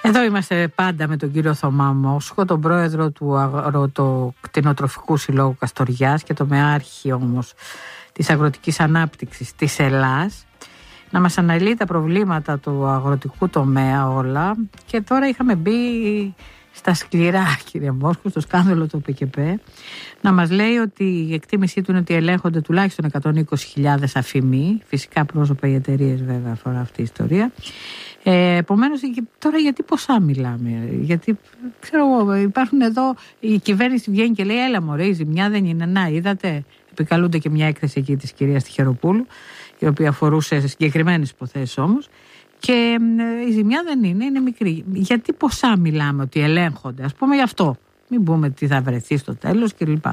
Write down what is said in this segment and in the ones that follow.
Εδώ είμαστε πάντα με τον κύριο Θωμά Μόσχο, τον πρόεδρο του Αγροτοκτηνοτροφικού Συλλόγου Καστοριάς και τομεάρχη όμως της αγροτικής ανάπτυξης της Ελλάς, να μας αναλύει τα προβλήματα του αγροτικού τομέα όλα. Και τώρα είχαμε μπει στα σκληρά, κύριε Μόσχο, στο σκάνδαλο του ΠΚΠ, να μας λέει ότι η εκτίμησή του είναι ότι ελέγχονται τουλάχιστον 120.000 αφημοί, φυσικά πρόσωπα οι εταιρείες βέβαια αφορά αυτή η ιστορία. Επομένως, τώρα γιατί ποσά μιλάμε? Γιατί, ξέρω εγώ, υπάρχουν εδώ, η κυβέρνηση βγαίνει και λέει έλα μωρέ, η ζημιά δεν είναι, να είδατε, επικαλούνται και μια έκθεση εκεί της κυρίας Τυχεροπούλου, η οποία αφορούσε σε συγκεκριμένες υποθέσεις όμως, και η ζημιά δεν είναι μικρή. Γιατί ποσά μιλάμε ότι ελέγχονται, ας πούμε γι' αυτό, μην πούμε τι θα βρεθεί στο τέλος κλπ.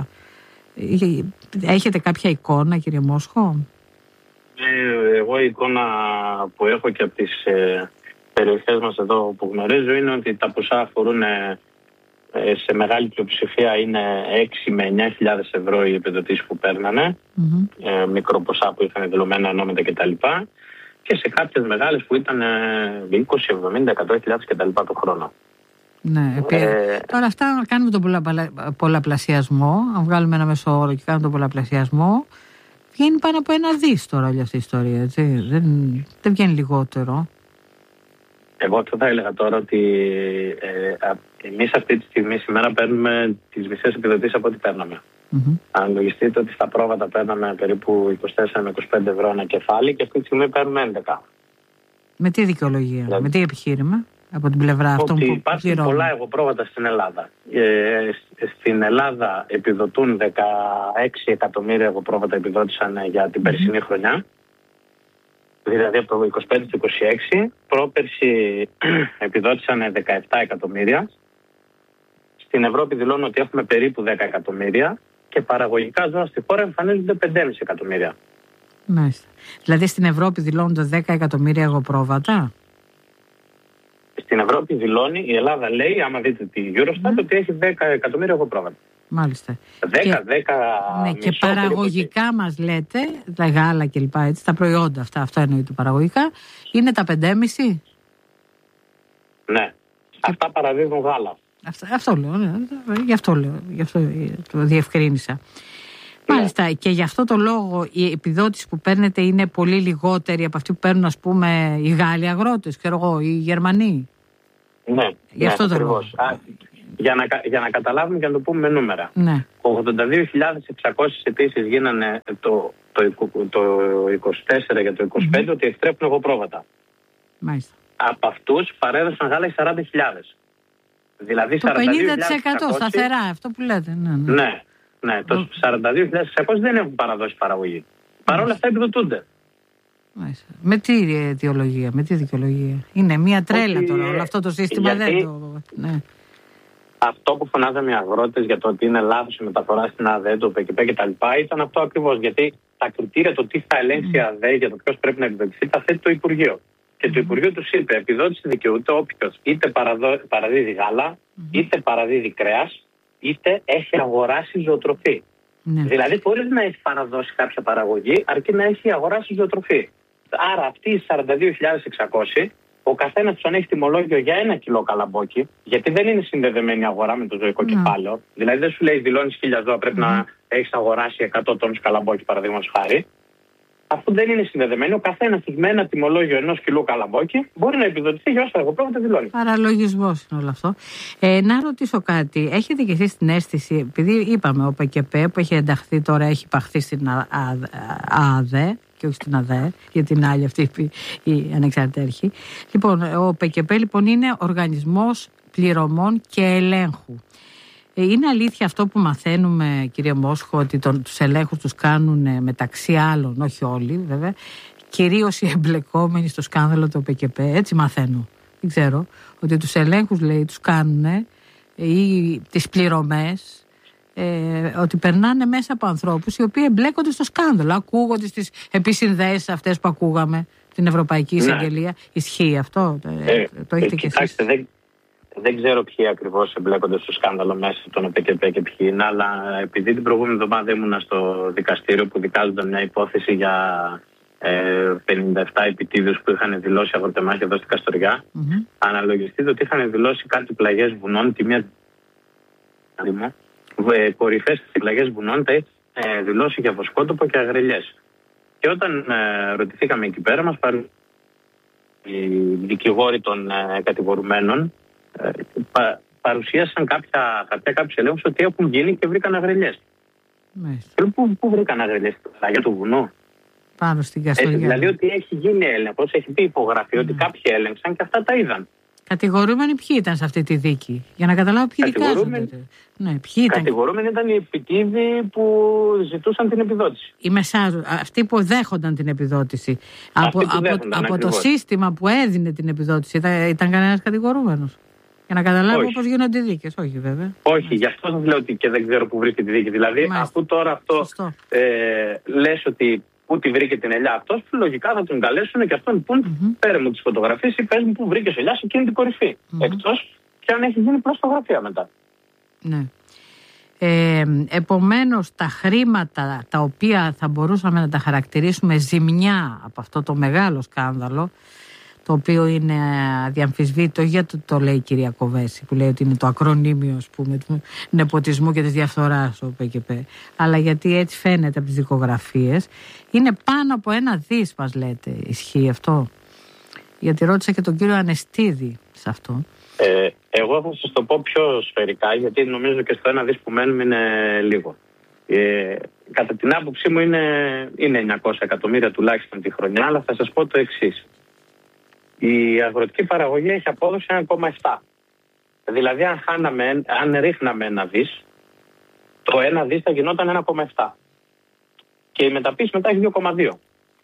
Έχετε κάποια εικόνα, κύριε Μόσχο? Εγώ η εικόνα που έχω και από τις περιοχές μας εδώ που γνωρίζω είναι ότι τα ποσά αφορούν σε μεγάλη πλειοψηφία είναι 6 με 9.000 ευρώ οι επιδοτήσεις που παίρνανε, μικρό ποσά που είχαν δηλωμένα ονόματα κτλ. Και σε κάποιες μεγάλες που ήταν 20, 70, 100.000 κτλ. Το χρόνο. Ναι, τώρα αυτά αν κάνουμε τον πολλαπλασιασμό, αν βγάλουμε ένα μέσο όρο και κάνουμε τον πολλαπλασιασμό, βγαίνει πάνω από 1 δις τώρα όλη αυτή η ιστορία, έτσι. Δεν βγαίνει λιγότερο. Εγώ αυτό θα έλεγα τώρα ότι εμείς αυτή τη στιγμή σήμερα παίρνουμε τις μισές επιδοτήσεις από ό,τι παίρναμε. Αν λογιστείτε ότι στα πρόβατα παίρναμε περίπου 24 με 25 ευρώ ένα κεφάλι και αυτή τη στιγμή παίρνουμε 11. Με τι δικαιολογία, με τι επιχείρημα? Από την πλευρά αυτών που υπάρχουν πολλά εγωπρόβατα στην Ελλάδα. Στην Ελλάδα επιδοτούν 16 εκατομμύρια εγωπρόβατα επιδότησαν για την περσινή χρονιά. Δηλαδή από το 25 στο 26. Πρόπερση επιδότησαν 17 εκατομμύρια. Στην Ευρώπη δηλώνουν ότι έχουμε περίπου 10 εκατομμύρια και παραγωγικά ζώα στη χώρα εμφανίζονται 5,5 εκατομμύρια. Μάλιστα. Δηλαδή στην Ευρώπη δηλώνονται 10 εκατομμύρια εγωπρόβατα. Στην Ευρώπη δηλώνει, η Ελλάδα λέει, άμα δείτε τη Eurostat, ότι έχει 10 εκατομμύρια εγωπρόβατα. Μάλιστα. 10 ναι, και παραγωγικά μας λέτε, τα γάλα κλπ. Τα προϊόντα αυτά εννοείται παραγωγικά, είναι τα 5,5. Ναι. Αυτά παραδίδουν γάλα. Αυτό λέω, ναι. Γι' αυτό το διευκρίνησα. Ναι. Μάλιστα, και γι' αυτό το λόγο η επιδότηση που παίρνετε είναι πολύ λιγότερη από αυτή που παίρνουν, ας πούμε, οι Γάλλοι αγρότες, ξέρω εγώ, οι Γερμανοί. Ναι, γι' αυτό το λόγο. Για να καταλάβουμε και να το πούμε με νούμερα. Ναι. 82.600 αιτήσεις γίνανε το 24 για το 25 ότι εκτρέπουν εγωπρόβατα. Μάλιστα. Από αυτούς παρέδωσαν γάλα οι 40.000. Δηλαδή το 50% σταθερά, αυτό που λέτε. Ναι, το 42.600 δεν έχουν παραδώσει παραγωγή. Παρ' όλα αυτά επιδοτούνται. Με τι αιτιολογία, με τι δικαιολογία? Είναι μια τρέλα τώρα όλο αυτό το σύστημα. Ναι. Αυτό που φωνάζαμε οι αγρότες για το ότι είναι λάθος η μεταφορά στην ΑΔΕ, το ΠΚΠ κτλ. Ήταν αυτό ακριβώς. Γιατί τα κριτήρια, το τι θα ελέγξει η ΑΔΕ για το ποιος πρέπει να επιδοτηθεί, τα θέτει το Υπουργείο. Και το Υπουργείο τους είπε: επιδότηση δικαιούται όποιος είτε παραδίδει γάλα, είτε παραδίδει κρέας, είτε έχει αγοράσει ζωοτροφή. Ναι. Δηλαδή, χωρίς να έχει παραδώσει κάποια παραγωγή, αρκεί να έχει αγοράσει ζωοτροφή. Άρα, αυτοί οι 42.600, ο καθένας τους έχει τιμολόγιο για 1 κιλό καλαμπόκι, γιατί δεν είναι συνδεδεμένη η αγορά με το ζωικό κεφάλαιο. Δηλαδή, δεν σου λέει δηλώνεις 1.000 ζώα, πρέπει να έχεις αγοράσει 100 τόνους καλαμπόκι, παραδείγματος χάρη. Αφού δεν είναι συνδεδεμένοι, ο καθένας τους με ένα τιμολόγιο 1 κιλού καλαμπόκι μπορεί να επιδοτηθεί για όσα εγωπρόβατα δηλώνει. Παραλογισμός είναι όλο αυτό. Να ρωτήσω κάτι. Έχετε κι εσείς την αίσθηση, επειδή είπαμε ο ΠΚΠ που έχει ενταχθεί τώρα, έχει υπαχθεί στην ΑΔΕ και όχι στην ΑΔΕ, για την άλλη αυτή η ανεξαρτητή. Λοιπόν, ο ΠΚΠ λοιπόν είναι οργανισμός πληρωμών και ελέγχου. Είναι αλήθεια αυτό που μαθαίνουμε, κύριε Μόσχο, ότι τους ελέγχους τους κάνουν μεταξύ άλλων, όχι όλοι βέβαια, κυρίως οι εμπλεκόμενοι στο σκάνδαλο του ΠΚΠ, έτσι μαθαίνω, δεν ξέρω, ότι τους ελέγχους λέει τους κάνουν ή τις πληρωμές, ότι περνάνε μέσα από ανθρώπους οι οποίοι εμπλέκονται στο σκάνδαλο, ακούγονται στις επισυνδέσεις αυτές που ακούγαμε, την Ευρωπαϊκή Εισαγγελία. Ισχύει αυτό, το έχετε και εσείς? Δεν ξέρω ποιοι ακριβώς εμπλέκονται στο σκάνδαλο μέσα από τον ΟΠΚΠ και ποιοι είναι, αλλά επειδή την προηγούμενη εβδομάδα ήμουνα στο δικαστήριο που δικάζονταν μια υπόθεση για 57 επιτίδιους που είχαν δηλώσει αγροτεμάχια εδώ στην Καστοριά. Αναλογιστείτε ότι είχαν δηλώσει κάτι πλαγιές βουνών, τη μία κορυφές πλαγιές βουνών τα είχε δηλώσει για βοσκότοπο και αγρελιές. Και όταν ρωτηθήκαμε εκεί πέρα, μας οι δικηγόροι των κατηγορουμένων παρουσίασαν κάποια χαρτιά, κάποιους ελέγχους ότι έχουν γίνει και βρήκαν αγρελιές. Πού βρήκαν αγρελιές, στην πλαγιά του βουνού? Πάνω στην Καστοριά. Δηλαδή ότι έχει γίνει έλεγχος, έχει πει υπογραφή ότι κάποιοι έλεγξαν και αυτά τα είδαν. Κατηγορούμενοι ποιοι ήταν σε αυτή τη δίκη, για να καταλάβω ποιοι δικάζονται? Ναι, ποιοι ήταν? Κατηγορούμενοι ήταν οι επιτίδιοι που ζητούσαν την επιδότηση. Αυτοί που δέχονταν την επιδότηση. Από το σύστημα που έδινε την επιδότηση ήταν κανένας κατηγορούμενος? Για να καταλάβω πώς γίνονται οι δίκες. Όχι, βέβαια. Όχι, γι' αυτό σας λέω ότι και δεν ξέρω πού βρίσκεται η δίκη. Δηλαδή, αφού τώρα αυτό λες ότι πού τη βρήκε την ελιά αυτός, λογικά θα τον καλέσουν και αυτόν πούν πέρα μου τις φωτογραφίες ή πες μου πού βρήκες ελιά σε εκείνη την κορυφή. Εκτός και αν έχει γίνει πλαστογραφία μετά. Ναι. Επομένως, τα χρήματα τα οποία θα μπορούσαμε να τα χαρακτηρίσουμε ζημιά από αυτό το μεγάλο σκάνδαλο, το οποίο είναι αδιαμφισβήτητο, γιατί το λέει η κυρία Κοβέση, που λέει ότι είναι το ακρονίμιο, ας πούμε, του νεποτισμού και της διαφθοράς, ο ΠΚΠ, αλλά γιατί έτσι φαίνεται από τις δικογραφίες, είναι πάνω από 1 δις, μας λέτε. Ισχύει αυτό? Γιατί ρώτησα και τον κύριο Ανεστίδη σε αυτό. Εγώ θα σας το πω πιο σφαιρικά, γιατί νομίζω και στο 1 δις που μένουμε είναι λίγο. Κατά την άποψή μου είναι 900 εκατομμύρια τουλάχιστον τη χρονιά, αλλά θα σας πω το εξής. Η αγροτική παραγωγή έχει απόδοση 1,7. Δηλαδή αν ρίχναμε 1 δις, το 1 δις θα γινόταν 1,7. Και η μεταποίηση μετά έχει 2,2.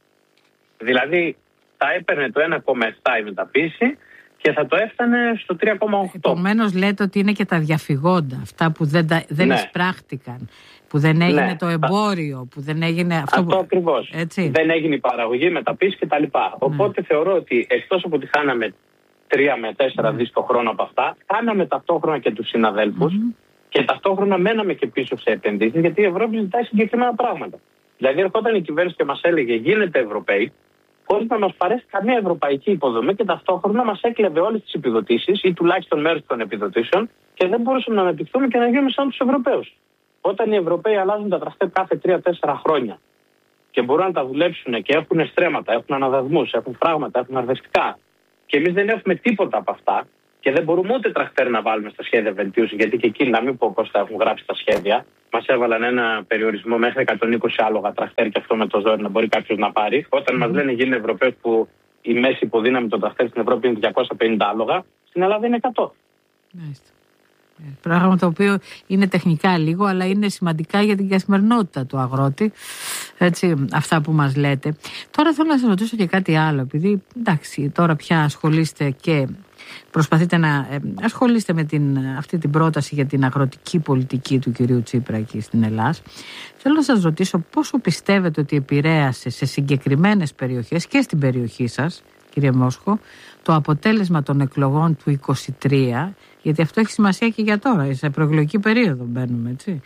Δηλαδή θα έπαιρνε το 1,7 η μεταποίηση και θα το έφτανε στο 3,8. Επομένως λέτε ότι είναι και τα διαφυγόντα, αυτά που δεν εισπράχτηκαν, που δεν έγινε το εμπόριο, που δεν έγινε αυτό ακριβώς. Δεν έγινε η παραγωγή, η μεταποίηση κτλ. Οπότε θεωρώ ότι εκτός από ότι χάναμε 3 με 4 δις το χρόνο από αυτά, χάναμε ταυτόχρονα και τους συναδέλφους και ταυτόχρονα μέναμε και πίσω σε επενδύσεις, γιατί η Ευρώπη ζητάει συγκεκριμένα πράγματα. Δηλαδή ερχόταν η κυβέρνηση και μας έλεγε γίνετε Ευρωπαίοι, χωρίς να μας παρέσει καμία ευρωπαϊκή υποδομή και ταυτόχρονα μας έκλεβε όλες τις επιδοτήσεις ή τουλάχιστον μέρος των επιδοτήσεων και δεν μπορούσαμε να αναπτυχθούμε και να γίνουμε σαν τους Ευρωπαίους. Όταν οι Ευρωπαίοι αλλάζουν τα τραχτέρ κάθε 3-4 χρόνια και μπορούν να τα δουλέψουν και έχουν στρέμματα, έχουν αναδασμούς, έχουν φράγματα, έχουν αρδευτικά και εμείς δεν έχουμε τίποτα από αυτά και δεν μπορούμε ούτε τραχτέρ να βάλουμε στα σχέδια βελτίωση, γιατί και εκεί να μην πω πώς θα έχουν γράψει τα σχέδια. Μας έβαλαν ένα περιορισμό μέχρι 120 άλογα τραχτέρ και αυτό με το ζόρι να μπορεί κάποιος να πάρει. Όταν μας λένε γίνει Ευρωπαίος που η μέση υποδύναμη των τραχτέρ στην Ευρώπη είναι 250 άλογα, στην Ελλάδα είναι 100. Πράγμα το οποίο είναι τεχνικά λίγο, αλλά είναι σημαντικά για την καθημερινότητα του αγρότη. Έτσι, αυτά που μας λέτε. Τώρα θέλω να σας ρωτήσω και κάτι άλλο, επειδή εντάξει, τώρα πια ασχολείστε και προσπαθείτε να ασχολείστε με αυτή την πρόταση για την αγροτική πολιτική του κυρίου Τσίπρα εκεί στην Ελλάδα. Θέλω να σας ρωτήσω πόσο πιστεύετε ότι επηρέασε σε συγκεκριμένες περιοχές και στην περιοχή σας, κύριε Μόσχο, το αποτέλεσμα των εκλογών του 2023, γιατί αυτό έχει σημασία και για τώρα, σε προεκλογική περίοδο μπαίνουμε, έτσι.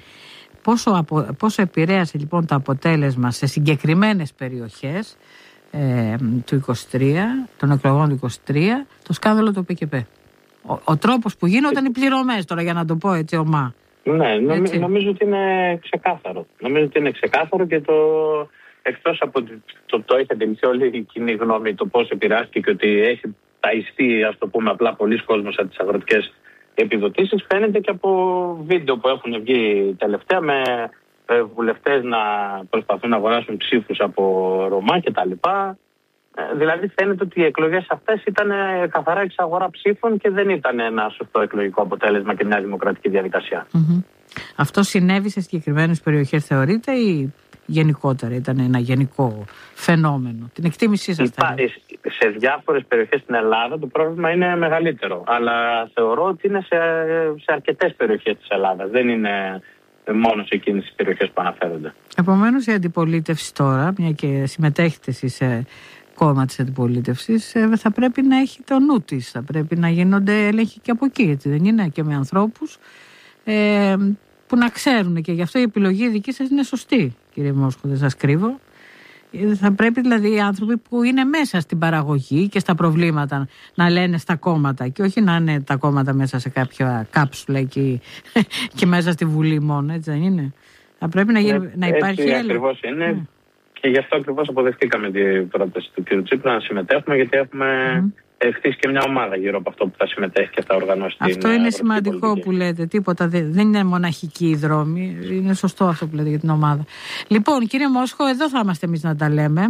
Πόσο επηρέασε λοιπόν το αποτέλεσμα σε συγκεκριμένες περιοχές του 23, των εκλογών του 23, το σκάνδαλο του ΠΚΠ. Ο τρόπος που γίνονταν οι πληρωμές, τώρα για να το πω έτσι ομά. Ναι, νομίζω ότι είναι ξεκάθαρο. Νομίζω ότι είναι ξεκάθαρο και εκτός από το έχετε εμείς όλη η κοινή γνώμη το πώς επηρεάστηκε και ότι έχει ταϊστεί, ας το πούμε απλά, πολλοί κόσμος από τις αγροτικές επιδοτήσεις, φαίνεται και από βίντεο που έχουν βγει τελευταία με βουλευτές να προσπαθούν να αγοράσουν ψήφους από Ρωμά κτλ. Δηλαδή φαίνεται ότι οι εκλογές αυτές ήταν καθαρά εξαγορά ψήφων και δεν ήταν ένα σωστό εκλογικό αποτέλεσμα και μια δημοκρατική διαδικασία. Αυτό συνέβη σε συγκεκριμένες περιοχές, θεωρείτε, ή γενικότερα ήταν ένα γενικό φαινόμενο? Την εκτίμησή σας? Σε διάφορες περιοχές στην Ελλάδα το πρόβλημα είναι μεγαλύτερο, αλλά θεωρώ ότι είναι σε αρκετές περιοχές της Ελλάδας. Δεν είναι μόνο σε εκείνες τις περιοχές που αναφέρονται. Επομένως η αντιπολίτευση τώρα, μια και συμμετέχετε εσείς σε κόμμα της αντιπολίτευσης, θα πρέπει να έχει το νου της, θα πρέπει να γίνονται έλεγχοι και από εκεί, έτσι δεν είναι? Και με ανθρώπους που να ξέρουν, και γι' αυτό η επιλογή δική σας είναι σωστή, κύριε Μόσχο, δεν σας κρύβω. Θα πρέπει δηλαδή οι άνθρωποι που είναι μέσα στην παραγωγή και στα προβλήματα να λένε στα κόμματα και όχι να είναι τα κόμματα μέσα σε κάποια κάψουλα εκεί και μέσα στη Βουλή μόνο, έτσι δεν είναι? Θα πρέπει να υπάρχει έλεγχο. Ακριβώς είναι. Και γι' αυτό ακριβώς αποδεχτήκαμε την πρόταση του κ. Τσίπρα να συμμετέχουμε, γιατί έχουμε χτίσει και μια ομάδα γύρω από αυτό που θα συμμετέχει και θα οργανώσει. Αυτό είναι σημαντικό πολιτική που λέτε. Τίποτα δεν είναι μοναχική η δρόμη. Είναι σωστό αυτό που λέτε για την ομάδα. Λοιπόν, κύριε Μόσχο, εδώ θα είμαστε εμείς να τα λέμε.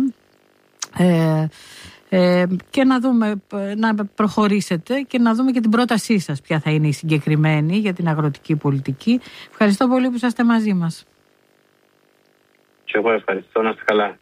Και να δούμε, να προχωρήσετε και να δούμε και την πρότασή σας ποια θα είναι η συγκεκριμένη για την αγροτική πολιτική. Ευχαριστώ πολύ που είσαστε μαζί μας. Και εγώ ευχαριστώ, να είστε καλά.